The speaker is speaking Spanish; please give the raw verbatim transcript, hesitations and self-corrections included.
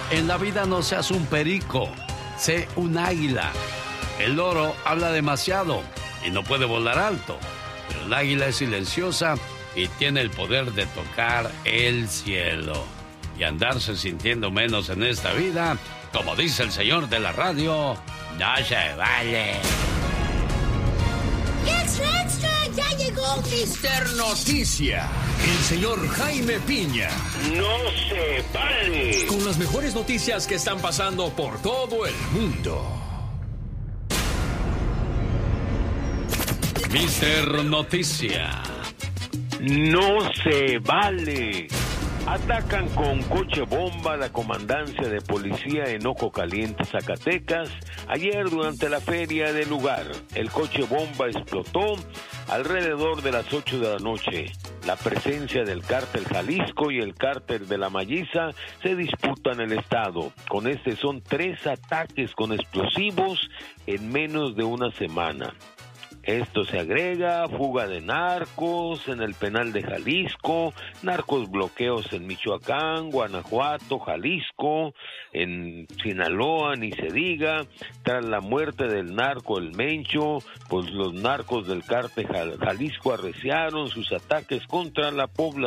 En la vida no seas un perico, sé un águila. El loro habla demasiado y no puede volar alto, pero el águila es silenciosa y tiene el poder de tocar el cielo y andarse sintiendo menos en esta vida, como dice el señor de la radio, no se vale. ¡Extra, extra! ¡Ya llegó mister Noticia! El señor Jaime Piña. ¡No se vale! Con las mejores noticias que están pasando por todo el mundo. mister Noticia. ¡No se vale! Atacan con coche bomba la comandancia de policía en Ojo Caliente, Zacatecas, ayer durante la feria del lugar. El coche bomba explotó alrededor de las ocho de la noche. La presencia del cártel Jalisco y el cártel de la Malliza se disputan el estado. Con este son tres ataques con explosivos en menos de una semana. Esto se agrega a fuga de narcos en el penal de Jalisco, narcos bloqueos en Michoacán, Guanajuato, Jalisco, en Sinaloa, ni se diga. Tras la muerte del narco El Mencho, pues los narcos del cártel Jalisco arreciaron sus ataques contra la población